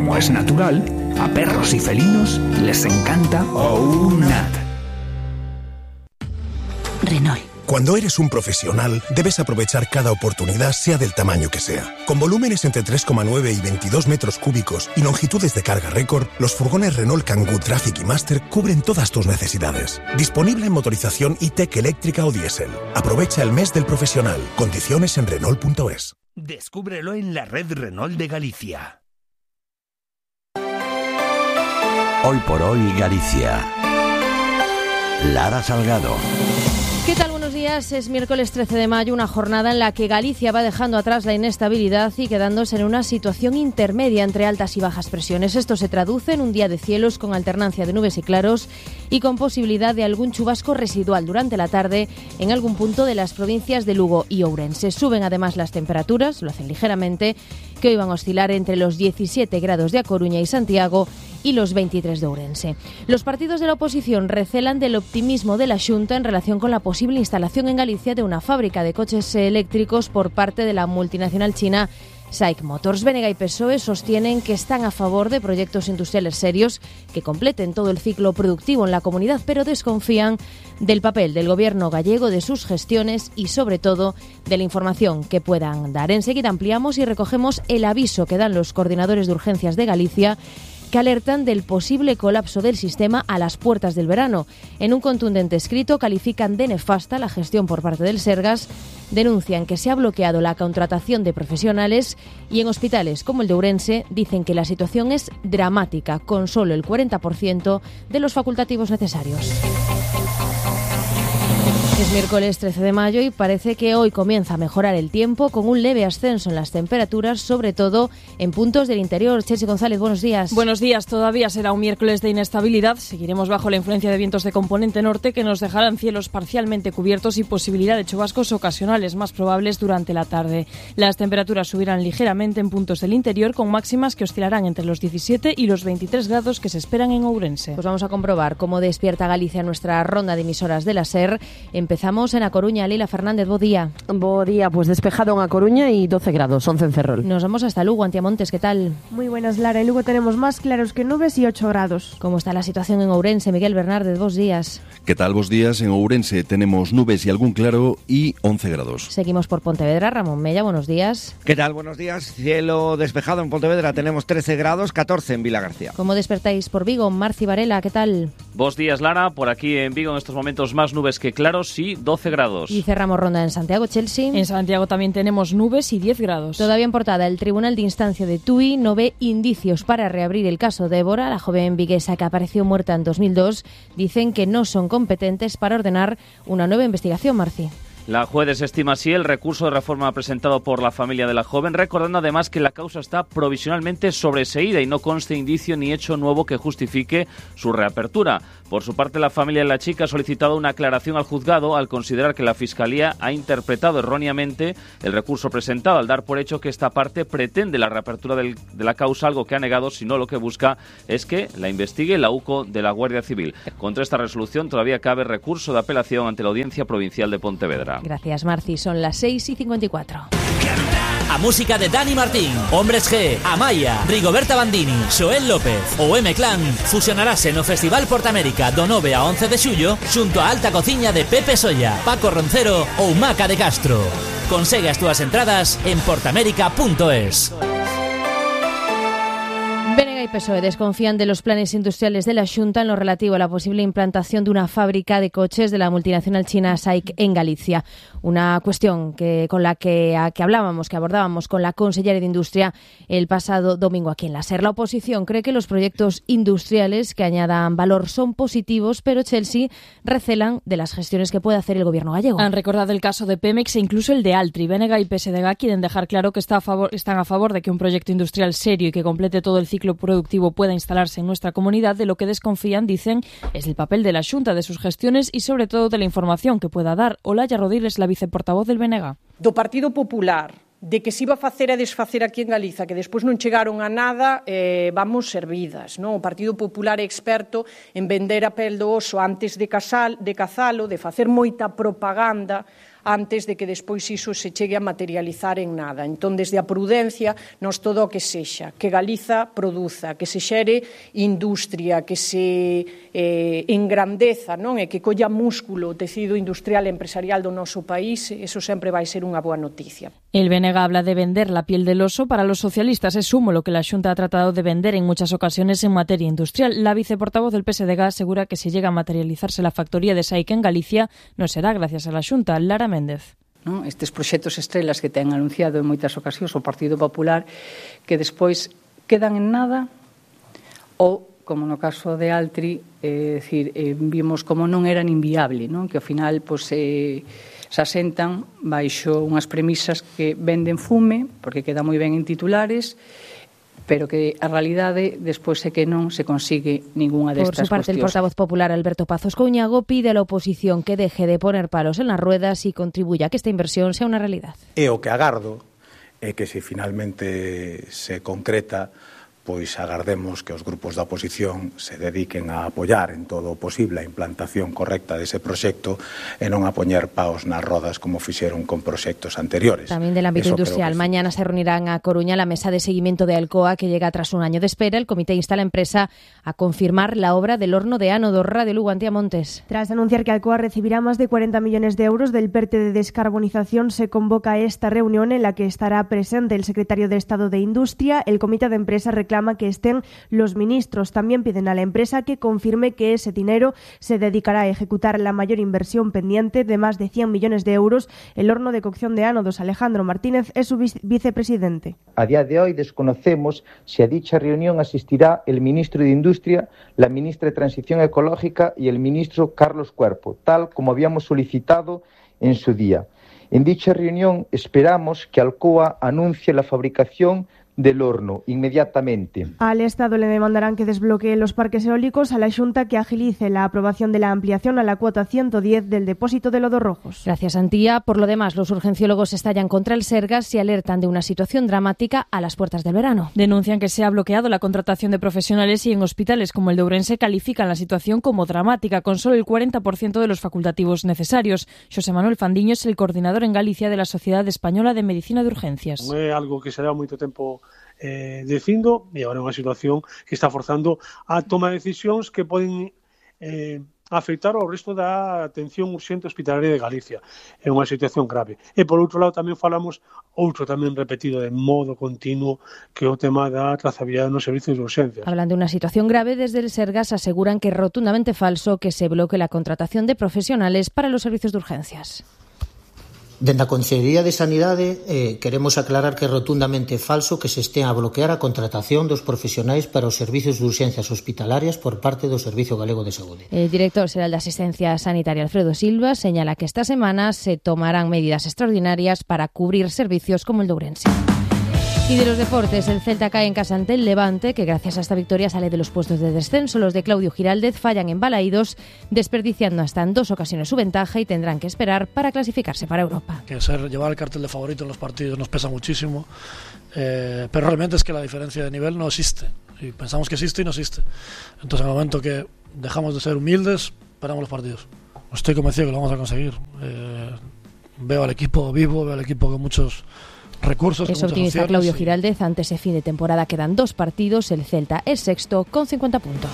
como es natural, a perros y felinos les encanta OUNAT. Renault. Cuando eres un profesional, debes aprovechar cada oportunidad, sea del tamaño que sea. Con volúmenes entre 3,9 y 22 metros cúbicos y longitudes de carga récord, los furgones Renault Kangoo Traffic y Master cubren todas tus necesidades. Disponible en motorización e-Tech eléctrica o diésel. Aprovecha el mes del profesional. Condiciones en Renault.es. Descúbrelo en la red Renault de Galicia. Hoy por hoy Galicia. Lara Salgado. ¿Qué tal? Buenos días. Es miércoles 13 de mayo, una jornada en la que Galicia va dejando atrás la inestabilidad y quedándose en una situación intermedia entre altas y bajas presiones. Esto se traduce en un día de cielos con alternancia de nubes y claros y con posibilidad de algún chubasco residual durante la tarde en algún punto de las provincias de Lugo y Ourense. Suben además las temperaturas, lo hacen ligeramente, que hoy van a oscilar entre los 17 grados de A Coruña y Santiago y los 23 de Ourense. Los partidos de la oposición recelan del optimismo de la Xunta en relación con la posible instalación en Galicia de una fábrica de coches eléctricos por parte de la multinacional china SAIC Motors. BNG y PSOE sostienen que están a favor de proyectos industriales serios que completen todo el ciclo productivo en la comunidad, pero desconfían del papel del gobierno gallego, de sus gestiones y, sobre todo, de la información que puedan dar. Enseguida ampliamos y recogemos el aviso que dan los coordinadores de urgencias de Galicia, que alertan del posible colapso del sistema a las puertas del verano. En un contundente escrito califican de nefasta la gestión por parte del Sergas, denuncian que se ha bloqueado la contratación de profesionales y en hospitales como el de Ourense dicen que la situación es dramática, con solo el 40% de los facultativos necesarios. Es miércoles 13 de mayo y parece que hoy comienza a mejorar el tiempo con un leve ascenso en las temperaturas, sobre todo en puntos del interior. Chelsea González, buenos días. Buenos días, todavía será un miércoles de inestabilidad. Seguiremos bajo la influencia de vientos de componente norte que nos dejarán cielos parcialmente cubiertos y posibilidad de chubascos ocasionales más probables durante la tarde. Las temperaturas subirán ligeramente en puntos del interior con máximas que oscilarán entre los 17 y los 23 grados que se esperan en Ourense. Pues vamos a comprobar cómo despierta Galicia nuestra ronda de emisoras de la SER. Empezamos en A Coruña. Leila Fernández, bo día. Bo día, pues despejado en A Coruña y 12 grados, 11 en Ferrol. Nos vamos hasta Lugo, Antiamontes, ¿qué tal? Muy buenas, Lara. En Lugo tenemos más claros que nubes y 8 grados. ¿Cómo está la situación en Ourense? Miguel Bernárdez, bos días. ¿Qué tal, bos días? En Ourense tenemos nubes y algún claro y 11 grados. Seguimos por Pontevedra. Ramón Mella, buenos días. ¿Qué tal? Buenos días. Cielo despejado en Pontevedra, tenemos 13 grados, 14 en Vilagarcía. ¿Cómo despertáis por Vigo? Marci Varela, ¿qué tal? Bos días, Lara. Por aquí en Vigo en estos momentos más nubes que claros y 12 grados. Y cerramos ronda en Santiago, Chelsea. En Santiago también tenemos nubes y 10 grados. Todavía en portada, el Tribunal de Instancia de Tui no ve indicios para reabrir el caso Débora, la joven viguesa que apareció muerta en 2002. Dicen que no son competentes para ordenar una nueva investigación, Marci. La juez desestima así el recurso de reforma presentado por la familia de la joven, recordando además que la causa está provisionalmente sobreseída y no consta indicio ni hecho nuevo que justifique su reapertura. Por su parte, la familia de la chica ha solicitado una aclaración al juzgado al considerar que la Fiscalía ha interpretado erróneamente el recurso presentado, al dar por hecho que esta parte pretende la reapertura de la causa, algo que ha negado, sino lo que busca es que la investigue la UCO de la Guardia Civil. Contra esta resolución todavía cabe recurso de apelación ante la Audiencia Provincial de Pontevedra. Gracias, Marci. Son las 6:54. A música de Dani Martín, Hombres G, Amaya, Rigoberta Bandini, Xoel López ou M-Clan fusionarase no Festival Portamérica do 9 a 11 de xullo xunto a Alta Cociña de Pepe Solla, Paco Roncero ou Maca de Castro. Consegue as túas entradas en portamérica.es. BNG y PSOE desconfían de los planes industriales de la Xunta en lo relativo a la posible implantación de una fábrica de coches de la multinacional china SAIC en Galicia. Una cuestión con la que abordábamos con la consellera de Industria el pasado domingo aquí en la SER. La oposición cree que los proyectos industriales que añadan valor son positivos, pero Chelsea recelan de las gestiones que puede hacer el gobierno gallego. Han recordado el caso de Pemex e incluso el de Altri. BNG y PSDG quieren dejar claro que están a favor de que un proyecto industrial serio y que complete todo el ciclo productivo pueda instalarse en nuestra comunidad. De lo que desconfían, dicen, es el papel de la Xunta, de sus gestiones y sobre todo de la información que pueda dar. Olaya Rodiles, la viceportavoz del BNG. Do Partido Popular, de que se iba a facer e desfacer aquí en Galiza, que despois non chegaron a nada, vamos servidas, non? O Partido Popular é experto en vender a pel do oso antes de cazalo, de facer moita propaganda antes de que despois iso se chegue a materializar en nada. Entón, desde a prudencia, nos todo o que sexa, que Galiza produza, que se xere industria, que se engrandeza, non? E que colla músculo o tecido industrial e empresarial do noso país, eso sempre vai ser unha boa noticia. El BNG habla de vender la piel del oso. Para los socialistas es humo lo que la Xunta ha tratado de vender en muchas ocasiones en materia industrial. La viceportavoz del PSDG asegura que si llega a materializarse la factoría de SAIC en Galicia, no será gracias a la Xunta. Lara Méndez. Non? Estes proxectos estrelas que ten anunciado en moitas ocasións o Partido Popular, que despois quedan en nada, ou, como no caso de Altri, vimos como non eran inviable, non? Que ao final se asentan baixo unhas premisas que venden fume, porque queda moi ben en titulares, pero que a realidade despois é que non se consigue ningunha destas cuestións. Por su parte, el portavoz popular Alberto Pazos Couñago pide a la oposición que deje de poner palos en las ruedas y contribuya a que esta inversión sea una realidad. E o que agardo é que se finalmente se concreta, pois agardemos que os grupos da oposición se dediquen a apoiar en todo o posible a implantación correcta dese proxecto e non a poñer paos nas rodas como fixeron con proxectos anteriores. También del ámbito industrial. Mañana se reunirán a Coruña la mesa de seguimiento de Alcoa, que llega tras un año de espera. El comité insta a la empresa a confirmar la obra del horno de ánodo. Radio Lugo, Antía Montes. Tras anunciar que Alcoa recibirá más de 40 millones de euros del PERTE de descarbonización, se convoca esta reunión en la que estará presente el secretario de Estado de Industria. El comité de empresa reclama que estén los ministros. También piden a la empresa que confirme que ese dinero se dedicará a ejecutar la mayor inversión pendiente de más de 100 millones de euros, el horno de cocción de ánodos. Alejandro Martínez es su vicepresidente. A día de hoy desconocemos si a dicha reunión asistirá el ministro de Industria, la ministra de Transición Ecológica y el ministro Carlos Cuerpo, tal como habíamos solicitado en su día. En dicha reunión esperamos que Alcoa anuncie la fabricación del horno inmediatamente. Al Estado le demandarán que desbloquee los parques eólicos, a la Xunta que agilice la aprobación de la ampliación a la cuota 110 del depósito de lodos rojos. Gracias, Antía. Por lo demás, los urgenciólogos estallan contra el Sergas y alertan de una situación dramática a las puertas del verano. Denuncian que se ha bloqueado la contratación de profesionales y en hospitales como el de Ourense califican la situación como dramática, con solo el 40% de los facultativos necesarios. Xosé Manuel Fandiño es el coordinador en Galicia de la Sociedad Española de Medicina de Urgencias. Non é algo que se leva moito tempo dicindo, e agora é unha situación que está forzando a toma de decisións que poden afectar ao resto da atención urxente hospitalaria de Galicia. É unha situación grave. E por outro lado tamén falamos outro tamén repetido de modo continuo, que é o tema da trazabilidade nos servicios de urxencias. Hablan de unha situación grave. Desde el Sergas aseguran que é rotundamente falso que se bloquee la contratación de profesionales para los servicios de urgencias. Dende a Consellería de Sanidade queremos aclarar que é rotundamente falso que se estea a bloquear a contratación dos profesionais para os servicios de urxencias hospitalarias por parte do Servicio Galego de Saúde. El director xeral de Asistencia Sanitaria, Alfredo Silva, señala que esta semana se tomarán medidas extraordinarias para cubrir servicios como el de Ourense. Y de los deportes, el Celta cae en casa ante el Levante, que gracias a esta victoria sale de los puestos de descenso. Los de Claudio Giraldez fallan en Balaídos, desperdiciando hasta en 2 ocasiones su ventaja y tendrán que esperar para clasificarse para Europa. Que llevar el cartel de favorito en los partidos nos pesa muchísimo, pero realmente es que la diferencia de nivel no existe. Y pensamos que existe y no existe. Entonces, en el momento que dejamos de ser humildes, paramos los partidos. Estoy convencido que lo vamos a conseguir. Veo al equipo vivo, veo al equipo con muchos recursos. Es optimista Claudio Giraldez. Antes de fin de temporada quedan 2 partidos. El Celta es sexto con 50 puntos.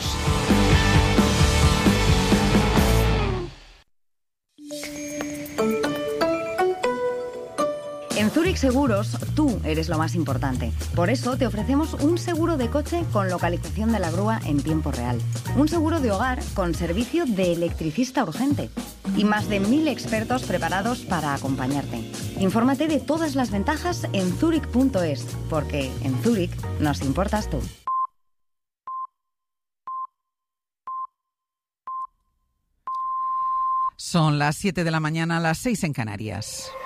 En Zurich Seguros, tú eres lo más importante. Por eso te ofrecemos un seguro de coche con localización de la grúa en tiempo real. Un seguro de hogar con servicio de electricista urgente. Y más de 1000 expertos preparados para acompañarte. Infórmate de todas las ventajas en zurich.es, porque en Zurich nos importas tú. Son las 7 de la mañana, las 6 en Canarias.